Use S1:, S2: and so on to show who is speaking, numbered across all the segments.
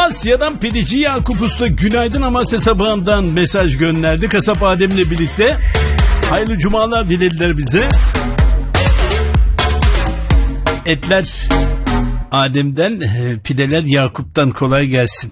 S1: Amasya'dan Pideci Yakup Usta günaydın Amasya sabahından mesaj gönderdi. Kasap Adem'le birlikte hayırlı cumalar dilediler bize. Etler Adem'den, pideler Yakup'tan, kolay gelsin.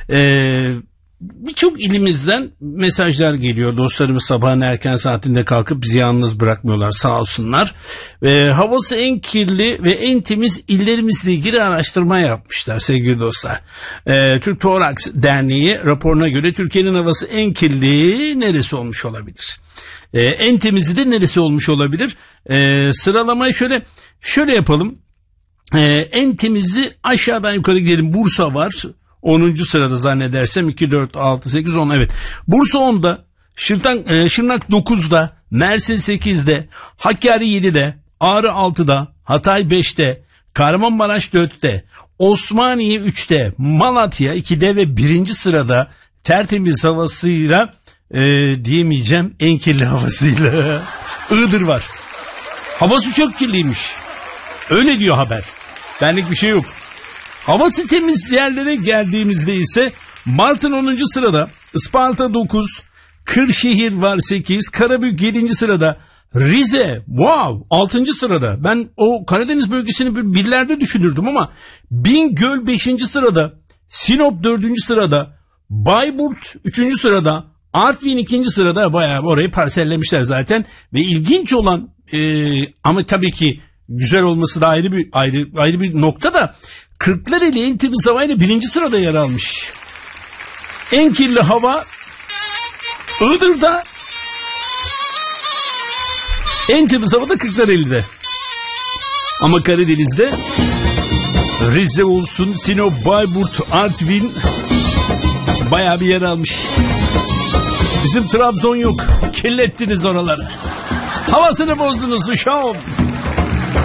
S1: Birçok ilimizden mesajlar geliyor. Dostlarımız sabahın erken saatinde kalkıp bizi yalnız bırakmıyorlar, sağ olsunlar. Havası en kirli ve en temiz illerimizle ilgili araştırma yapmışlar sevgili dostlar. Türk Toraks Derneği raporuna göre Türkiye'nin havası en kirli neresi olmuş olabilir? En temizi de neresi olmuş olabilir? Sıralamayı şöyle yapalım. En temizi aşağıdan yukarı gidelim. Bursa var. 10. sırada zannedersem 2, 4, 6, 8, 10 evet. Bursa 10'da, Şırnak 9'da, Mersin 8'de, Hakkari 7'de, Ağrı 6'da, Hatay 5'te, Kahramanmaraş 4'te, Osmaniye 3'te, Malatya 2'de ve 1. sırada tertemiz havasıyla diyemeyeceğim en kirli havasıyla Iğdır var. Havası çok kirliymiş. Öyle diyor haber. Benlik bir şey yok. Havası temiz yerlere geldiğimizde ise Bartın 10. sırada, Isparta 9, Kırşehir var 8, Karabük 7. sırada, Rize 6. sırada. Ben o Karadeniz bölgesini birlerde düşünürdüm ama Bingöl 5. sırada, Sinop 4. sırada, Bayburt 3. sırada, Artvin 2. sırada. Bayağı orayı parsellemişler zaten ve ilginç olan ama tabii ki güzel olması da ayrı bir nokta da Kırklareli en temiz havayla 1. sırada yer almış. En kirli hava Iğdır'da, en temiz hava da Kırklareli'de. Ama Karadeniz'de Rize olsun, Sinop, Bayburt, Artvin bayağı bir yer almış. Bizim Trabzon yok. Kirlettiniz oraları. Havasını bozdunuz uşağım.